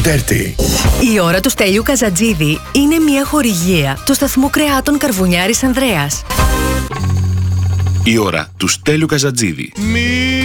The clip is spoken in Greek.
Dirty. Η ώρα του Στέλιου Καζατζίδη είναι μια χορηγία του σταθμού κρεάτων Καρβουνιάρης Ανδρέας. Η ώρα του Στέλιου Καζατζίδη.